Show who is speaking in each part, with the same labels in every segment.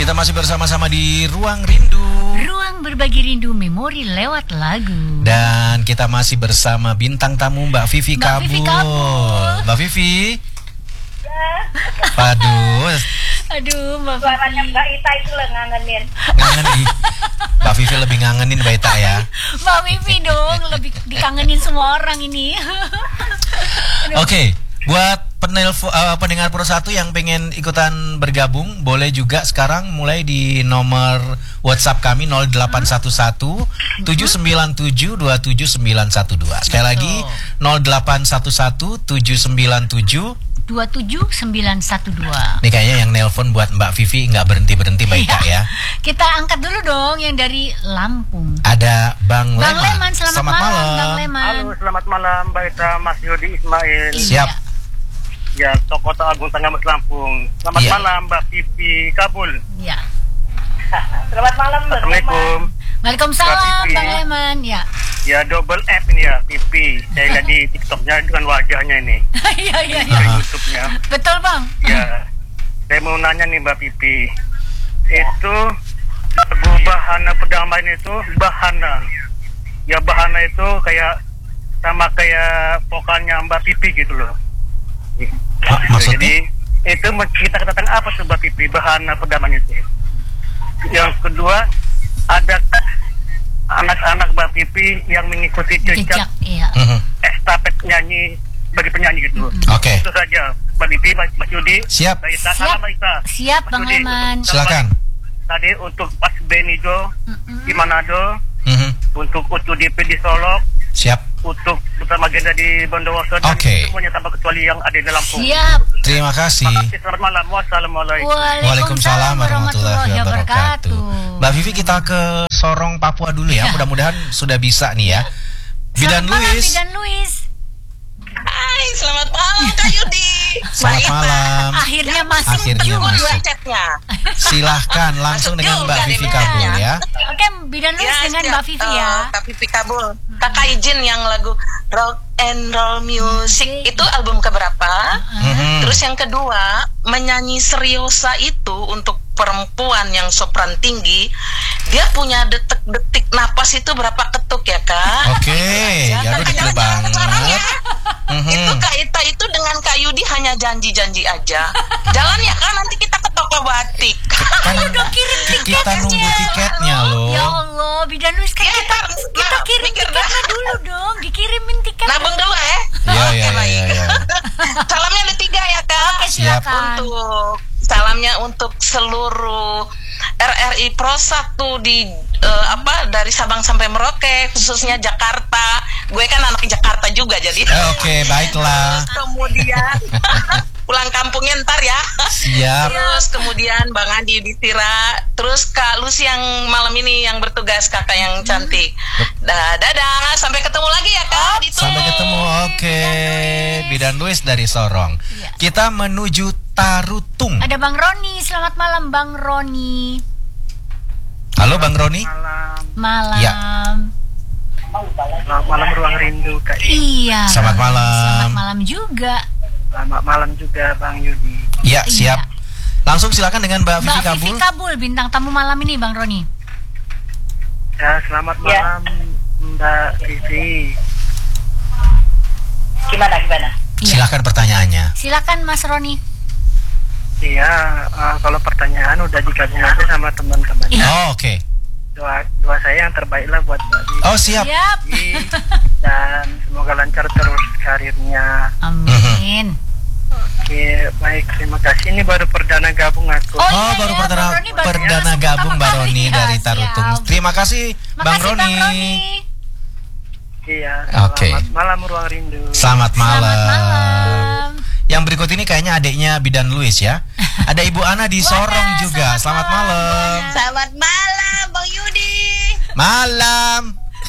Speaker 1: Kita masih bersama-sama di Ruang Rindu.
Speaker 2: Ruang berbagi rindu memori lewat lagu.
Speaker 1: Dan kita masih bersama bintang tamu Mbak Vivi Kabul. Mbak Vivi. Aduh,
Speaker 2: Mbak
Speaker 3: Suaranya Mbak Ita itu lah ngangenin.
Speaker 1: Ngangenin. Mbak Vivi lebih ngangenin Mbak Ita ya.
Speaker 2: Mbak Vivi dong, lebih dikangenin semua orang ini.
Speaker 1: Oke, buat pendengar Pro 1 yang pengen ikutan bergabung, boleh juga sekarang mulai di nomor WhatsApp kami 0811 797 27912. Sekali lagi 0811 797
Speaker 2: 27912.
Speaker 1: Ini kayaknya yang nelpon buat Mbak Vivi nggak berhenti-berhenti Mbak Ita ya.
Speaker 2: Kita angkat dulu dong yang dari Lampung.
Speaker 1: Ada Bang
Speaker 2: Leman, selamat malam Bang Leman.
Speaker 4: Halo, selamat malam Mbak Ita, Mas Yudi Ismail.
Speaker 1: Siap.
Speaker 4: Ya, Kota Agung Tengah Mas Lampung. Selamat malam Mbak Vivi Kabul.
Speaker 2: Ya.
Speaker 3: Selamat malam Mbak.
Speaker 4: Assalamualaikum.
Speaker 2: Waalaikumsalam Bang Leman. Ya.
Speaker 4: Ya, double F ini ya, Vivi. Saya lihat di TikToknya dengan wajahnya ini.
Speaker 2: Iya.
Speaker 4: Di YouTube-nya.
Speaker 2: Betul Bang.
Speaker 4: Ya, saya mau nanya nih Mbak Vivi. Itu lagu Bahana Perdamaian itu bahana. Ya bahana itu kayak sama kayak vokalnya Mbak Vivi gitu loh.
Speaker 1: Maksudnya?
Speaker 4: Jadi itu menceritakan tentang apa tuh Mbak Vivi Bahana Perdamaian itu? Yang kedua, ada anak-anak Mbak Vivi yang mengikuti jejak
Speaker 2: iya.
Speaker 4: estafet nyanyi bagi penyanyi gitu.
Speaker 1: Oke.
Speaker 4: Itu saja Mbak Vivi, Mas Yudi.
Speaker 1: Siap.
Speaker 4: Mbak Ita,
Speaker 2: Siap.
Speaker 4: Mbak Ita.
Speaker 2: Siap Bang
Speaker 4: Yudi,
Speaker 2: Leman.
Speaker 1: Silakan.
Speaker 4: Tadi untuk Mas Benijo di Manado, untuk UTDP di Solo,
Speaker 1: Siap.
Speaker 4: untuk Putra Magenda di Bondowoso, dan
Speaker 1: Oke.
Speaker 4: semuanya tanpa kecuali yang ada di Lampung.
Speaker 2: Siap.
Speaker 1: Terima kasih.
Speaker 4: Makasih, selamat malam. Wassalamualaikum.
Speaker 1: Waalaikumsalam warahmatullahi wabarakatuh. Mbak Vivi, kita ke Sorong Papua dulu ya. Mudah-mudahan sudah bisa nih ya. Bidan Luis.
Speaker 2: Bidan Luis.
Speaker 5: Hai, selamat malam Kak Yudi.
Speaker 1: Selamat malam.
Speaker 2: Akhirnya masuk
Speaker 1: Akhirnya
Speaker 2: juga.
Speaker 1: masuk.
Speaker 5: Dua chatnya.
Speaker 1: Silahkan langsung dengan Mbak Vivi Kabul ya.
Speaker 2: Oke, Bidan Luis dengan Mbak Vivi ya.
Speaker 5: Kak Vivi Kabul. Kakak izin yang lagu Rock and Roll Music itu album keberapa? Terus yang kedua, menyanyi seriosa itu untuk perempuan yang sopran tinggi, dia punya detik-detik napas itu berapa ketuk ya Kak?
Speaker 1: Oke, ya udah detail banget.
Speaker 5: Itu Kak Ita itu dengan Kak Yudi hanya janji-janji aja. Jalan ya Kak, nanti kita ke toko batik.
Speaker 1: Kan
Speaker 2: Udah kirim tiketnya.
Speaker 1: kita nunggu tiketnya loh.
Speaker 2: Ya Allah, Bidan Luis kan kita kirim tiketnya dulu dong, dikirimin tiket.
Speaker 5: Nabung dulu ya.
Speaker 1: Iya.
Speaker 5: Salamnya ada 3 ya Kak.
Speaker 2: Oke, silakan.
Speaker 5: Untuk salamnya untuk seluruh RRI Pro 1 di dari Sabang sampai Merauke, khususnya Jakarta. Gue kan anak Jakarta juga jadi.
Speaker 1: Oke, baiklah.
Speaker 5: Terus kemudian pulang kampungnya ntar ya.
Speaker 1: Siap.
Speaker 5: Terus kemudian Bang Andi Disira, terus Kak Lucy yang malam ini yang bertugas, kakak yang cantik. Dadah, sampai ketemu lagi ya Kak.
Speaker 1: Sampai ketemu. Oke. Bidan Luis dari Sorong. Kita menuju Tarutung.
Speaker 2: Ada Bang Roni, selamat malam Bang Roni.
Speaker 1: Halo Bang Roni.
Speaker 2: Malam.
Speaker 1: Ya.
Speaker 4: Selamat malam Ruang Rindu Kak.
Speaker 2: Iya.
Speaker 1: Selamat malam.
Speaker 2: Selamat malam juga.
Speaker 4: Selamat malam juga Bang Yudi.
Speaker 1: Ya, siap. Langsung silakan dengan Mbak Vivi
Speaker 2: Mbak
Speaker 1: Kabul.
Speaker 2: Vivi Kabul, bintang tamu malam ini Bang Roni.
Speaker 4: Ya, selamat malam Mbak Vivi.
Speaker 3: Gimana?
Speaker 1: Silakan pertanyaannya.
Speaker 2: Silakan Mas Roni.
Speaker 4: Iya, kalau pertanyaan udah digabung aja sama teman-teman.
Speaker 1: Oh, oke.
Speaker 4: Doa saya yang terbaik lah buat Mbak Vivi.
Speaker 1: Oh, siap.
Speaker 4: Dan semoga lancar terus karirnya.
Speaker 2: Amin.
Speaker 4: Oke, baik, terima kasih. Ini baru perdana gabung aku.
Speaker 1: Oh, baru perdana gabung Mbak Roni dari Tarutung. Terima kasih Bang Roni.
Speaker 4: Iya,
Speaker 1: Oke.
Speaker 4: selamat malam Ruang Rindu.
Speaker 1: Selamat malam.
Speaker 2: Selamat malam.
Speaker 1: Yang berikut ini kayaknya adiknya Bidan Luis ya. Ada Ibu Ana di Sorong juga. Selamat malam.
Speaker 5: Selamat malam Bang Yudi.
Speaker 1: Malam.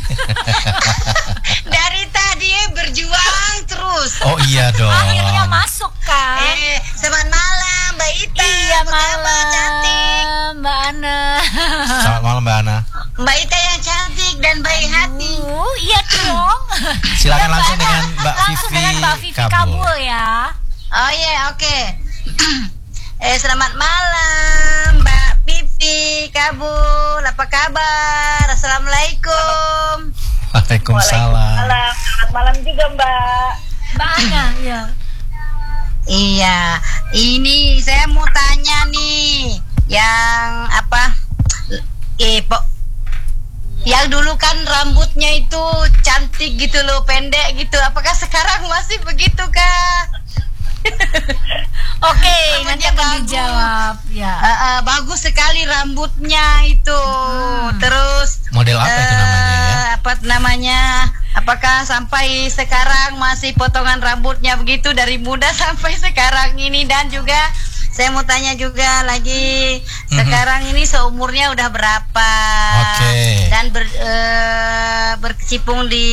Speaker 5: Dari tadi berjuang terus.
Speaker 1: Oh iya dong.
Speaker 2: Akhirnya masuk kan.
Speaker 5: Selamat malam Mbak Ita.
Speaker 2: Iya malam.
Speaker 5: Cantik.
Speaker 2: Mbak Ana.
Speaker 1: Selamat malam Mbak Ana.
Speaker 5: Mbak Ita yang cantik dan baik hati.
Speaker 2: Iya dong.
Speaker 1: Silakan langsung dengan Mbak
Speaker 2: Langsung
Speaker 1: Vivi
Speaker 2: dengan Mbak Vivi Kabul ya.
Speaker 5: Oh iya, oke. Selamat malam Mbak Vivi.
Speaker 6: Kabul, apa kabar? Assalamualaikum.
Speaker 1: Waalaikumsalam.
Speaker 3: Selamat malam juga Mbak.
Speaker 2: Mbak Ana, ya.
Speaker 6: Iya, ini saya mau tanya nih, yang apa? Yang dulu kan rambutnya itu cantik gitu loh, pendek gitu. Apakah sekarang masih begitu kah?
Speaker 2: Oke, nanti akan dijawab. Ya.
Speaker 6: Bagus sekali rambutnya itu. Terus
Speaker 1: Model apa itu namanya ya?
Speaker 6: Apa namanya? Apakah sampai sekarang masih potongan rambutnya begitu dari muda sampai sekarang ini? Dan juga saya mau tanya juga lagi, sekarang ini seumurnya udah berapa?
Speaker 1: Oke.
Speaker 6: Dan berkecimpung di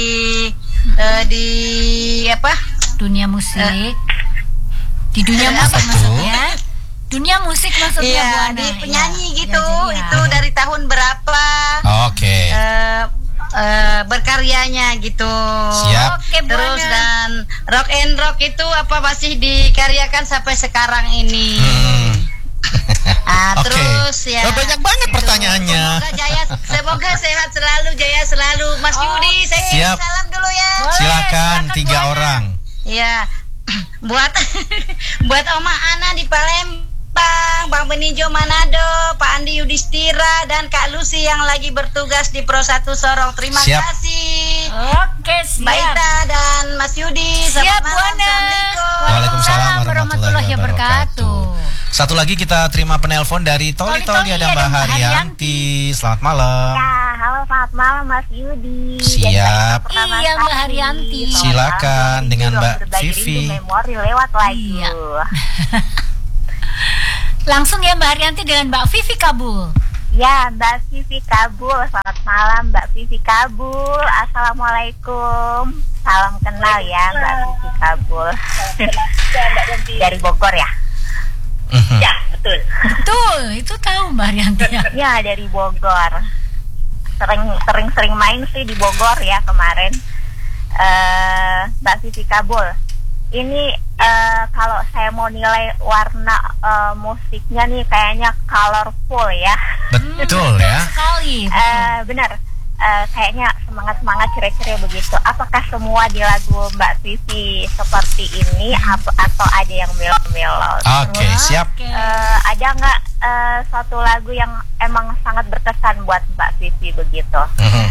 Speaker 6: apa?
Speaker 2: Dunia musik. Di dunia musik
Speaker 1: Apa tuh?
Speaker 2: maksudnya? Dunia musik maksudnya Bu
Speaker 6: Iya,
Speaker 2: Ana.
Speaker 6: di penyanyi
Speaker 2: Ya,
Speaker 6: gitu.
Speaker 2: ya, jadi ya.
Speaker 6: Itu dari tahun berapa?
Speaker 1: Oke.
Speaker 6: Berkaryanya gitu.
Speaker 1: Siap.
Speaker 2: Oke, Bu
Speaker 6: Terus
Speaker 2: Ana.
Speaker 6: dan rock and rock itu apa masih dikaryakan sampai sekarang ini?
Speaker 1: Oke.
Speaker 6: Terus ya.
Speaker 1: Oh, banyak banget pertanyaannya.
Speaker 6: Semoga sehat selalu, jaya selalu. Mas Yudi, saya kirim
Speaker 1: Siap.
Speaker 6: salam dulu ya.
Speaker 2: Boleh,
Speaker 1: Silakan
Speaker 2: Bu
Speaker 1: 3
Speaker 2: Ana.
Speaker 1: orang.
Speaker 6: Ya. buat buat Oma Ana di Palembang, Bang Benijo Manado, Pak Andi Yudhistira dan Kak Lucy yang lagi bertugas di Pro 1 Sorong. Terima
Speaker 1: Siap.
Speaker 6: kasih.
Speaker 2: Oke, siap.
Speaker 6: Mbak Ita dan Mas Yudi.
Speaker 2: Siap,
Speaker 6: Selamat
Speaker 2: Bu
Speaker 6: malam.
Speaker 2: Ana.
Speaker 6: Assalamualaikum.
Speaker 1: Waalaikumsalam warahmatullahi wabarakatuh. Satu lagi kita terima penelpon dari Toli-Toli, ada Mbak Haryanti. Selamat malam.
Speaker 3: Ya, halo selamat malam Mas Yudi.
Speaker 1: Siap.
Speaker 2: Iya, Mbak Haryanti.
Speaker 1: Silakan dengan Mbak
Speaker 3: Berbagi
Speaker 1: Vivi.
Speaker 3: rindu memori lewat lagu.
Speaker 2: Iya. Langsung ya Mbak Haryanti dengan Mbak Vivi Kabul.
Speaker 3: Ya, Mbak Vivi Kabul. Selamat malam Mbak Vivi Kabul. Assalamualaikum. Salam kenal ya Mbak Vivi Kabul. Dari Bogor ya? Ya, betul.
Speaker 2: Betul, itu tahu Mbak Haryanti ya.
Speaker 3: Ya, dari Bogor. Sering main sih di Bogor ya kemarin. Mbak Vivi Kabul. Ini kalau saya mau nilai warna musiknya nih kayaknya colorful ya.
Speaker 1: Betul ya.
Speaker 2: Sekali.
Speaker 3: Benar. Kayaknya semangat ceria-ceria begitu. Apakah semua di lagu Mbak Vivi seperti ini atau ada yang melo-melo?
Speaker 1: Oke, siap.
Speaker 2: Oke.
Speaker 3: Ada nggak suatu lagu yang emang sangat berkesan buat Mbak Vivi begitu?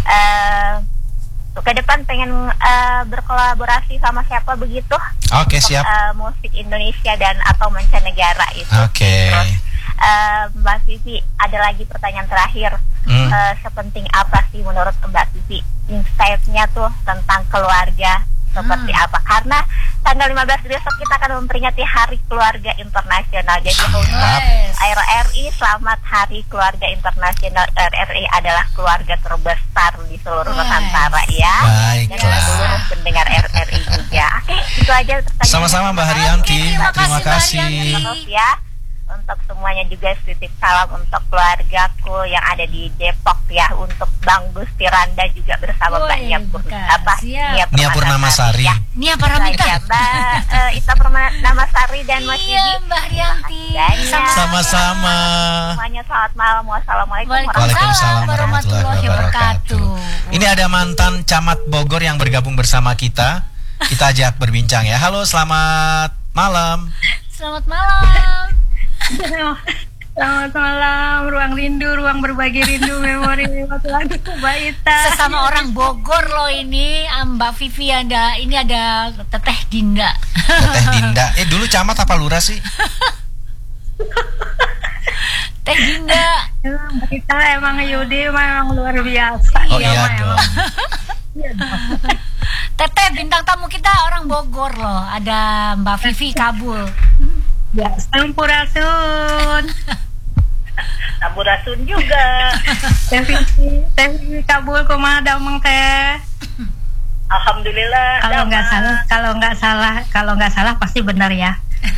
Speaker 3: Ke depan pengen berkolaborasi sama siapa begitu?
Speaker 1: Oke, siap.
Speaker 3: Musik Indonesia dan atau mancanegara itu.
Speaker 1: Oke.
Speaker 3: Terus Mbak Vivi, ada lagi pertanyaan terakhir. Sepenting apa sih menurut Mbak Vivi insight-nya tuh tentang keluarga seperti apa? Karena tanggal 15 besok kita akan memperingati Hari Keluarga Internasional. Jadi untuk RRI, selamat Hari Keluarga Internasional. RRI adalah keluarga terbesar di seluruh Nusantara ya. Dan
Speaker 1: Baiklah.
Speaker 3: seluruh pendengar RRI juga. Oke, itu aja pertanyaan.
Speaker 1: Sama-sama Mbak Haryanti.
Speaker 2: Oke,
Speaker 1: Terima
Speaker 2: Mbak
Speaker 1: kasih.
Speaker 2: Haryanti.
Speaker 3: Terus ya, untuk semuanya juga titip salam untuk keluargaku yang ada di Depok ya, untuk Bang Gusti Randa juga bersama Mbak
Speaker 2: Woi,
Speaker 3: Nia
Speaker 2: bukan. Siap.
Speaker 1: Nia Purnamasari.
Speaker 3: ya.
Speaker 2: Nia
Speaker 3: Itu
Speaker 2: Paramita.
Speaker 3: aja, Mbak Ita Purnamasari dan Mas
Speaker 2: Iya,
Speaker 3: Yudi.
Speaker 2: Mbak Haryanti.
Speaker 3: Banyak.
Speaker 1: Sama-sama.
Speaker 3: Semuanya selamat malam. Wassalamualaikum
Speaker 1: Waalaikumsalam
Speaker 2: warahmatullahi wabarakatuh.
Speaker 1: Ini ada mantan camat Bogor yang bergabung bersama kita. Kita ajak berbincang ya. Halo, selamat malam.
Speaker 2: Selamat malam.
Speaker 7: Selamat malam, ruang rindu, ruang berbagi rindu, memori lewat lagu Mbak Ita.
Speaker 2: Sesama orang Bogor loh ini, Mbak Vivi ada, ini ada Teteh Dinda.
Speaker 1: Teteh Dinda. Dulu camat apa lurah sih?
Speaker 2: Teh Dinda.
Speaker 7: Mbak Ita emang Yudi memang luar biasa.
Speaker 1: Oh iya dong.
Speaker 2: Teteh bintang tamu kita orang Bogor loh. Ada Mbak Vivi Kabul.
Speaker 7: Ya, sampurasun.
Speaker 3: Sampurasun juga.
Speaker 7: Teh Vivi Kabul kumaha damang teh.
Speaker 3: Alhamdulillah.
Speaker 7: Kalau nggak salah pasti benar ya.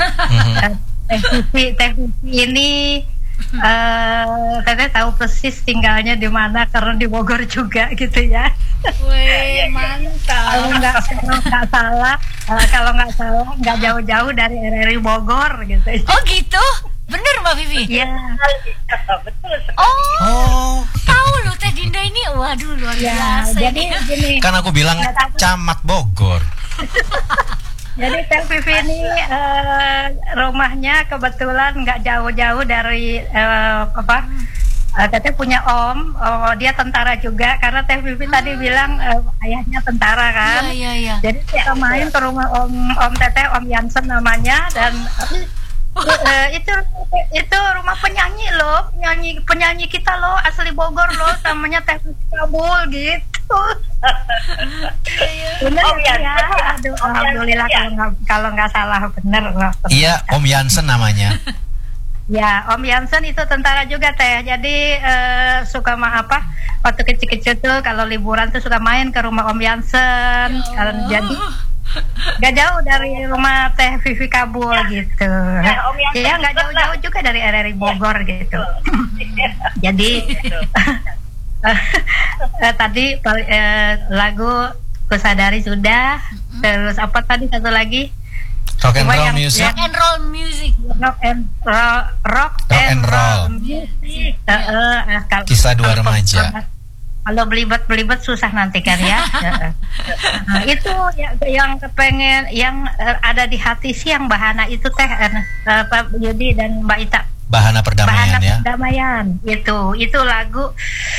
Speaker 7: Teh Vivi ini Teteh tahu persis tinggalnya di mana karena di Bogor juga gitu ya.
Speaker 2: Wih, mantap.
Speaker 7: Kalau nggak salah nggak jauh-jauh dari RRI Bogor gitu.
Speaker 2: Oh gitu? Bener Mbak Vivi?
Speaker 7: Iya.
Speaker 3: Betul sekali.
Speaker 2: Oh, tahu loh Teh Dinda ini. Waduh, luar
Speaker 7: Ya,
Speaker 2: biasa.
Speaker 7: jadi gini.
Speaker 1: Kan aku bilang camat Bogor.
Speaker 7: Jadi Teh Vivi ini rumahnya kebetulan nggak jauh-jauh dari Teteh punya dia tentara juga karena Teh Vivi tadi bilang ayahnya tentara kan.
Speaker 2: Iya.
Speaker 7: Jadi kita main ke rumah Om Teteh, Om Yansen namanya dan itu rumah penyanyi loh, penyanyi kita loh, asli Bogor loh, namanya Teh Vivi Kabul gitu. Bener ya? Aduh, alhamdulillah kalau nggak salah bener.
Speaker 1: Iya, Om Yansen namanya.
Speaker 7: Ya, Om Yansen itu tentara juga Teh. Jadi suka waktu kecil-kecil tuh kalau liburan tuh suka main ke rumah Om Yansen. Jadi gak jauh dari rumah Teh Vivi Kabul gitu. Ya nggak jauh-jauh juga dari RRI Bogor gitu. Jadi tadi lagu Kusadari sudah. Terus apa tadi satu lagi?
Speaker 1: Rock and roll music.
Speaker 2: Rock and roll music.
Speaker 7: Rock and roll music.
Speaker 1: Kisah dua remaja.
Speaker 7: Kalau belibet susah nanti kan ya. Nah, itu yang kepengen yang ada di hati sih yang Bahana itu Teh Pak Yudi dan Mbak Ita.
Speaker 1: Bahana Perdamaian ya.
Speaker 7: Perdamaian itu lagu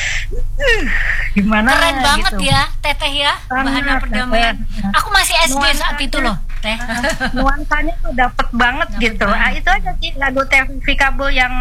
Speaker 7: gimana?
Speaker 2: Keren banget
Speaker 7: gitu.
Speaker 2: Ya Teteh ya. Bahana Perdamaian. Aku masih SD saat itu loh Teh.
Speaker 7: Nuansanya tuh dapet banget gitu. Itu aja sih lagu Teh Vivi Kabul yang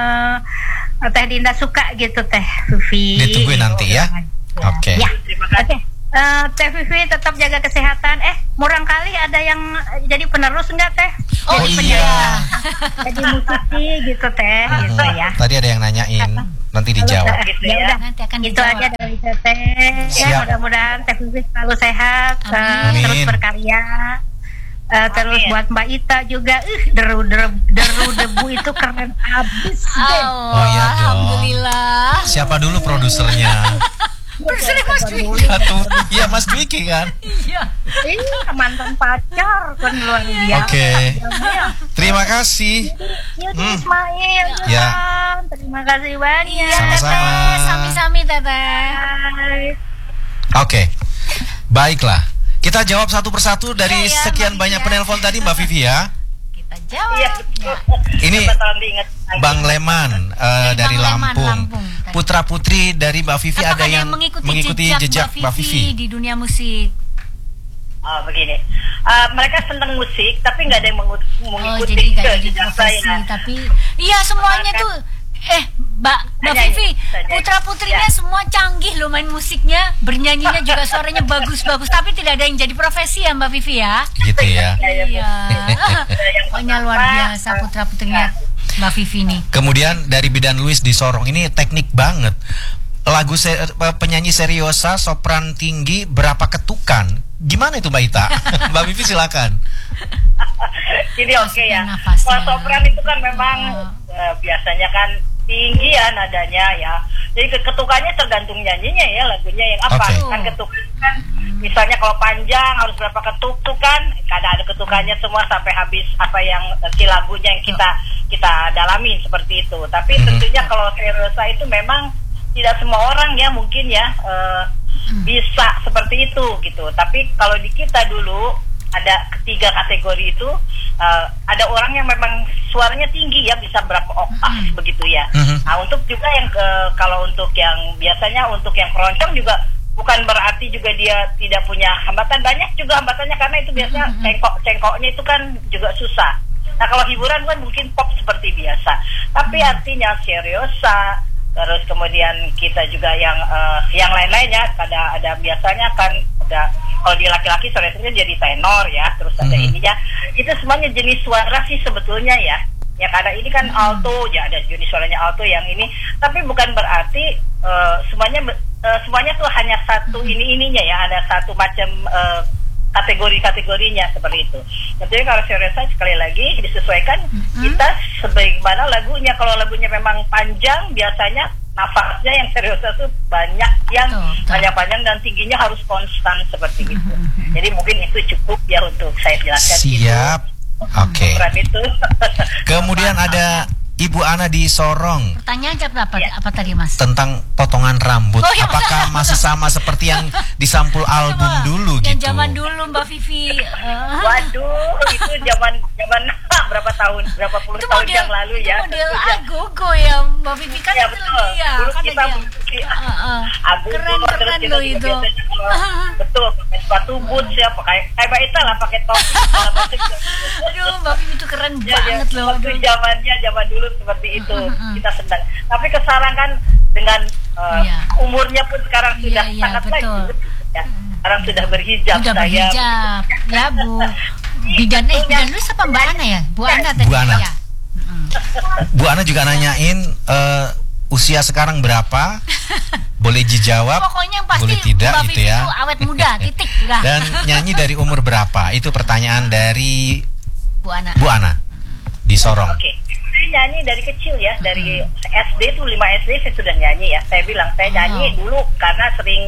Speaker 7: Teh Dinda suka gitu Teh Vivi.
Speaker 1: Ditungguin nanti ya. Oke.
Speaker 7: Ya. Oke. Teh Vivi tetap jaga kesehatan. Murang kali ada yang jadi penerus enggak Teh?
Speaker 1: Oh iya.
Speaker 7: Jadi musisi gitu Teh, gitu ya.
Speaker 1: Tadi ada yang nanyain, nanti dijawab.
Speaker 7: Ya udah,
Speaker 2: Nanti akan
Speaker 7: itu
Speaker 2: dijawab.
Speaker 7: aja dari Teteh. Ya, mudah-mudahan Teh Vivi selalu sehat,
Speaker 1: Amin.
Speaker 7: terus berkarya. Terus buat Mbak Ita juga, deru debu itu keren abis deh.
Speaker 1: Oh iya dong.
Speaker 2: Alhamdulillah.
Speaker 1: Siapa dulu produsernya?
Speaker 2: Produsernya Mas Dwiki.
Speaker 1: Iya Mas Dwiki kan.
Speaker 2: Iya.
Speaker 7: Ini mantan pacar kan luar biasa.
Speaker 1: Oke. Terima kasih.
Speaker 7: Yudi Ismail,
Speaker 1: Ya.
Speaker 7: terima kasih banyak.
Speaker 1: Sama-sama.
Speaker 2: Teteh, sami-sami Teteh.
Speaker 7: Bye.
Speaker 1: Oke. Baiklah. Kita jawab satu persatu dari
Speaker 2: Iya,
Speaker 1: sekian
Speaker 2: Mbak
Speaker 1: banyak
Speaker 2: Vivi ya.
Speaker 1: penelpon tadi Mbak Vivi ya.
Speaker 2: Kita jawab.
Speaker 3: Iya.
Speaker 1: Ini
Speaker 3: Betul diingat.
Speaker 1: Bang Leman dari
Speaker 2: Bang Leman,
Speaker 1: Lampung.
Speaker 2: Lampung.
Speaker 1: Putra putri dari Mbak Vivi
Speaker 2: Apakah
Speaker 1: ada yang mengikuti jejak Mbak Vivi.
Speaker 2: di dunia musik?
Speaker 3: Begini, mereka senang musik tapi nggak ada yang
Speaker 2: Oh,
Speaker 3: mengikuti
Speaker 2: jadi nggak jadi
Speaker 3: jejak
Speaker 2: profesi,
Speaker 3: saya.
Speaker 2: tapi iya semuanya tuh. Mbak
Speaker 3: Tanya
Speaker 2: Vivi,
Speaker 3: ini.
Speaker 2: putra putrinya semua canggih loh main musiknya, bernyanyinya juga suaranya bagus-bagus, tapi tidak ada yang jadi profesi ya Mbak Vivi ya.
Speaker 1: Gitu ya.
Speaker 2: Iya. Pokoknya luar biasa putra putrinya Mbak Vivi nih.
Speaker 1: Kemudian dari Bidan Luis di Sorong, ini teknik banget. Lagu penyanyi seriosa, sopran tinggi, berapa ketukan? Gimana itu Mbak Ita? Mbak Vivi silakan.
Speaker 3: Jadi oke ya.
Speaker 2: Nafasnya.
Speaker 3: Kalau sopran itu kan memang biasanya kan tinggi ya nadanya ya. Jadi ketukannya tergantung nyanyinya ya, lagunya yang apa.
Speaker 1: Oke.
Speaker 3: Kan ketukan kan misalnya kalau panjang harus berapa ketuk tuh kan, kadang ada ketukannya semua sampai habis apa yang si lagunya yang kita dalamin seperti itu. Tapi tentunya kalau seriosa itu memang tidak semua orang ya mungkin ya bisa seperti itu gitu. Tapi kalau di kita dulu ada ketiga kategori itu, ada orang yang memang suaranya tinggi ya, bisa berapa oktav begitu ya. Nah untuk juga yang kalau untuk yang biasanya untuk yang keroncong juga bukan berarti juga dia tidak punya hambatan, banyak juga hambatannya karena itu biasanya cengkoknya itu kan juga susah. Nah kalau hiburan kan mungkin pop seperti biasa, tapi artinya seriosa. Terus kemudian kita juga yang lain-lainnya ada biasanya kan ada, kalau di laki-laki suaranya jadi tenor ya, terus ada ininya, itu semuanya jenis suara sih sebetulnya ya karena ini kan alto ya, ada jenis suaranya alto yang ini, tapi bukan berarti semuanya tuh hanya satu ininya ya, ada satu macam kategori-kategorinya seperti itu. Tentunya kalau seriosa sekali lagi disesuaikan kita sebagaimana lagunya. Kalau lagunya memang panjang, biasanya nafasnya yang seriosa itu banyak yang panjang-panjang dan tingginya harus konstan seperti itu. Jadi mungkin itu cukup ya untuk saya jelaskan.
Speaker 1: Siap. Oke.
Speaker 3: Itu.
Speaker 1: Kemudian ada Ibu Ana di Sorong.
Speaker 2: Pertanyaan apa tadi Mas?
Speaker 1: Tentang potongan rambut.
Speaker 2: Oh, iya,
Speaker 1: apakah masih sama seperti yang di sampul album dulu
Speaker 2: yang
Speaker 1: gitu?
Speaker 2: zaman dulu Mbak Vivi.
Speaker 8: Waduh, itu zaman berapa puluh
Speaker 2: Itu
Speaker 8: tahun
Speaker 2: model,
Speaker 8: yang lalu
Speaker 2: itu
Speaker 8: ya.
Speaker 2: model Agogo ya Mbak Vivi kan
Speaker 8: Ya,
Speaker 2: itu
Speaker 8: betul.
Speaker 2: lagi ya.
Speaker 8: Dulu
Speaker 2: Kan
Speaker 8: kita
Speaker 2: lagi keren
Speaker 8: kita
Speaker 2: loh
Speaker 8: juga
Speaker 2: itu.
Speaker 8: biasanya kalau- betul, pakai sepatu boots ya, pakai kayak Mbak Ita lah, pakai topi segala macam.
Speaker 2: Aduh Mbak Vivi itu keren
Speaker 8: Ya,
Speaker 2: banget loh.
Speaker 8: waktu zaman dulu seperti itu kita sedang. Tapi sekarang kan dengan
Speaker 2: Iya.
Speaker 8: umurnya pun sekarang sudah
Speaker 2: Iya,
Speaker 8: sangat
Speaker 2: betul.
Speaker 8: lanjut. Ya. Sekarang sudah berhijab
Speaker 2: Udah
Speaker 8: saya.
Speaker 2: berhijab ya Bu. Bidan lu siapa Mbak Ana ya? Bu Ana tadi.
Speaker 1: Bu Ana.
Speaker 2: Ya.
Speaker 1: Bu Ana juga nanyain usia sekarang berapa? Boleh dijawab,
Speaker 2: Pokoknya yang pasti
Speaker 1: boleh tidak
Speaker 2: Mbak
Speaker 1: gitu
Speaker 2: Vivi
Speaker 1: ya.
Speaker 2: itu awet muda, titik udah.
Speaker 1: Dan nyanyi dari umur berapa? Itu pertanyaan dari
Speaker 2: Bu Ana.
Speaker 1: Bu Ana di Sorong.
Speaker 8: Oke. Saya nyanyi dari kecil ya, dari SD tuh 5 SD saya sudah nyanyi ya. Saya bilang saya nyanyi dulu karena sering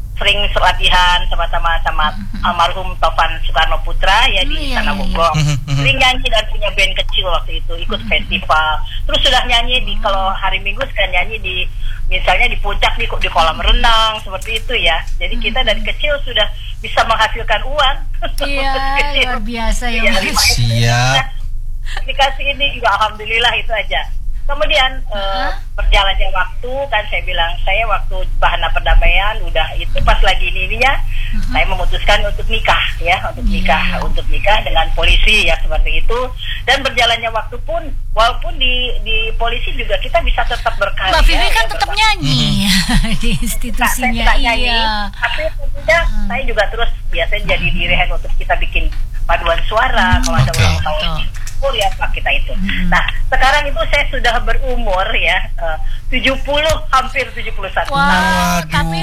Speaker 8: latihan sama almarhum Tovan Soekarno Putra ya di
Speaker 2: Iya,
Speaker 8: Tanah
Speaker 2: iya,
Speaker 8: Bogor. Sering nyanyi dan punya band kecil waktu itu, ikut festival. Terus sudah nyanyi di kalau hari Minggu suka nyanyi di misalnya di puncak di kolam renang seperti itu ya. Jadi kita dari kecil sudah bisa menghasilkan uang.
Speaker 2: Iya,
Speaker 8: Kecil.
Speaker 2: luar biasa ya
Speaker 8: Iya,
Speaker 2: Mas.
Speaker 8: 5 SD.
Speaker 1: Siap.
Speaker 8: Dikasih ini juga alhamdulillah itu aja. Kemudian berjalannya waktu kan saya bilang saya waktu Bahana Perdamaian udah itu pas lagi ininya saya memutuskan untuk nikah ya, untuk nikah dengan polisi ya seperti itu. Dan berjalannya waktu pun walaupun di polisi juga kita bisa tetap berkarya.
Speaker 2: Mbak Vivi kan
Speaker 8: ya,
Speaker 2: tetap nyanyi di institusinya.
Speaker 8: Saya nyanyi,
Speaker 2: Iya.
Speaker 8: tapi tentunya saya juga terus biasanya jadi dirihen untuk kita bikin paduan suara kalau ada
Speaker 1: Oke.
Speaker 8: ulang tahun ya Pak kita itu. Nah sekarang itu saya sudah berumur ya 70 hampir 71 tahun.
Speaker 2: Wah, tapi